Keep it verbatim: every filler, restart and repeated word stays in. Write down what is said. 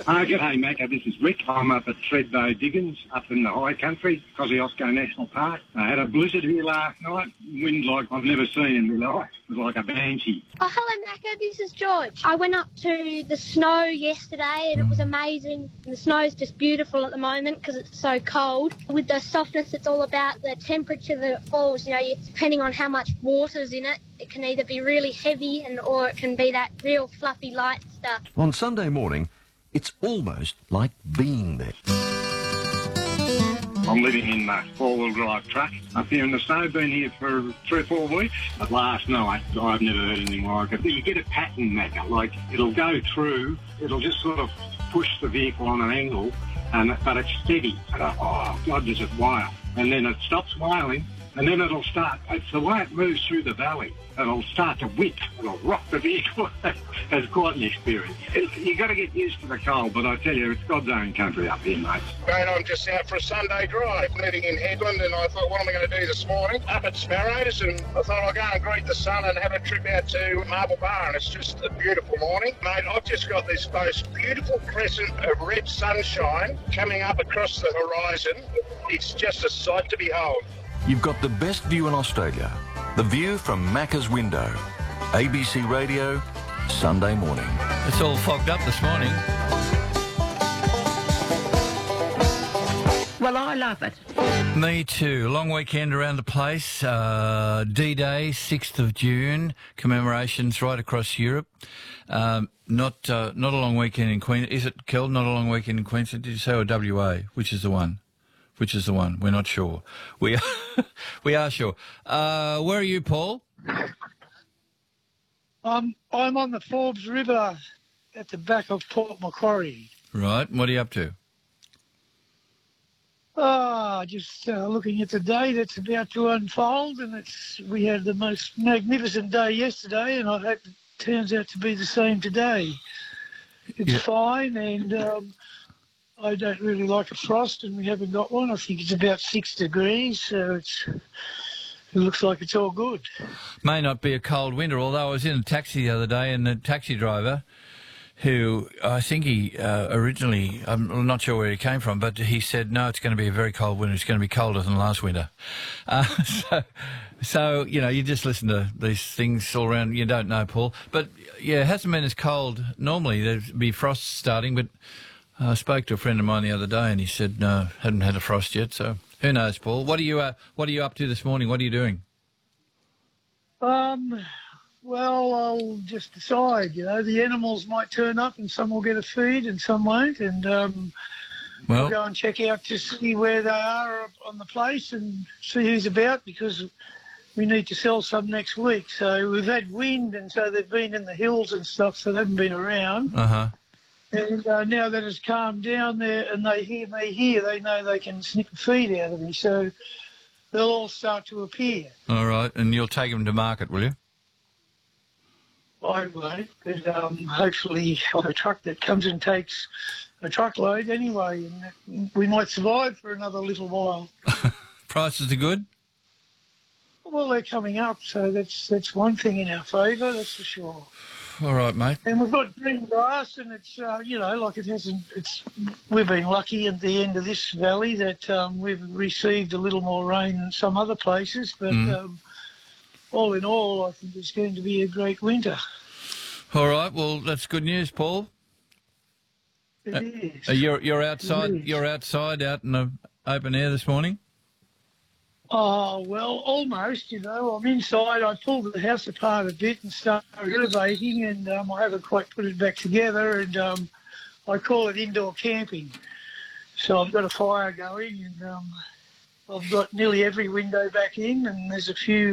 Uh, g'day, Macca. This is Rick. I'm up at Thredbo Diggins, up in the high country, Kosciuszko National Park. I had a blizzard here last night. Wind like I've never seen in my life. It was like a banshee. Oh, hello, Macca. This is George. I went up to the snow yesterday and it was amazing. The snow's just beautiful at the moment because it's so cold. With the softness, it's all about the temperature that it falls. You know, you- depending on how much water's in it, it can either be really heavy and or it can be that real fluffy light stuff. On Sunday morning, it's almost like being there. I'm living in a four-wheel drive truck up here in the snow. Been here for three or four weeks. But last night, I've never heard anything like it. You get a pattern, Macca. Like, it'll go through, it'll just sort of push the vehicle on an angle, and but it's steady. And I, oh, God, does it wail. And then it stops wailing, and then it'll start. It's the way it moves through the valley. It'll start to whip. It'll rock the vehicle. It's quite an experience. It, you got to get used to the cold, but I tell you, it's God's own country up here, mate. Mate, I'm just out for a Sunday drive, living in Headland, and I thought, what am I going to do this morning? Up at Sparrows, and I thought I'll go and greet the sun and have a trip out to Marble Bar, and it's just a beautiful morning. Mate, I've just got this most beautiful crescent of red sunshine coming up across the horizon. It's just a sight to behold. You've got the best view in Australia. The view from Macca's window. A B C Radio, Sunday morning. It's all fogged up this morning. Well, I love it. Me too. Long weekend around the place. Uh, D-Day, sixth of June. Commemorations right across Europe. Um, not uh, not a long weekend in Queensland. Is it, Kel? Not a long weekend in Queensland? Did you say, or W A? Which is the one? Which is the one? We're not sure. We are, we are sure. Uh, where are you, Paul? Um, I'm on the Forbes River at the back of Port Macquarie. Right. What are you up to? Ah, just uh, looking at the day that's about to unfold, and it's we had the most magnificent day yesterday, and I hope it turns out to be the same today. It's Yeah. fine, and um, I don't really like a frost, and we haven't got one. I think it's about six degrees, so it's it looks like it's all good. May not be a cold winter, although I was in a taxi the other day and the taxi driver, who I think he uh, originally, I'm not sure where he came from, but he said, no, it's going to be a very cold winter. It's going to be colder than last winter. Uh, so, so, you know, you just listen to these things all around. You don't know, Paul. But, yeah, it hasn't been as cold. Normally there'd be frost starting, but I spoke to a friend of mine the other day and he said, no, hadn't had a frost yet. So who knows, Paul? What are you, uh, what are you up to this morning? What are you doing? Um, well, I'll just decide, you know, the animals might turn up and some will get a feed and some won't, and um, Well, I'll go and check out to see where they are on the place and see who's about, because we need to sell some next week. So we've had wind, and so they've been in the hills and stuff, so they haven't been around. uh-huh. And uh, now that it's calmed down there and they hear me here, they know they can snip a feed out of me, so they'll all start to appear. All right. And you'll take them to market, will you? I won't, but um, hopefully on a truck that comes and takes a truckload anyway, and we might survive for another little while. Prices are good? Well, they're coming up, so that's that's one thing in our favour, that's for sure. All right, mate. And we've got green grass, and it's uh, you know, like it hasn't. It's we've been lucky at the end of this valley that um, we've received a little more rain than some other places, but Mm. um, all in all, I think it's going to be a great winter. All right. Well, that's good news, Paul. It Uh, is. Uh, you're you're outside. It is. You're outside, out in the open air this morning. Oh, well, almost, you know. I'm inside. I pulled the house apart a bit and started renovating, and um, I haven't quite put it back together, and um, I call it indoor camping. So I've got a fire going, and um, I've got nearly every window back in, and there's a few